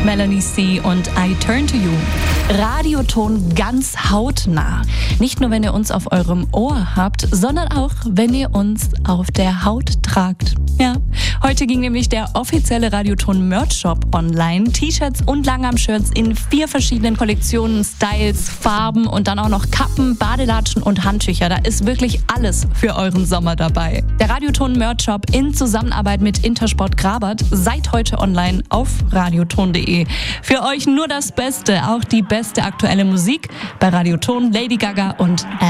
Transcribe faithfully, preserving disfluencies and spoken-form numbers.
Melanie C. und I Turn to You. Radioton ganz hautnah. Nicht nur, wenn ihr uns auf eurem Ohr habt, sondern auch, wenn ihr uns auf der Haut tragt. Ja, heute ging nämlich der offizielle Radioton Merch Shop online. T-Shirts und Langarm-Shirts in vier verschiedenen Kollektionen, Styles, Farben und dann auch noch Kappen, Badelatschen und Handtücher. Da ist wirklich alles für euren Sommer dabei. Der Radioton Merch Shop in Zusammenarbeit mit Intersport Grabert seit heute online auf radioton punkt de. Für euch nur das Beste, auch die beste aktuelle Musik bei Radioton, Lady Gaga und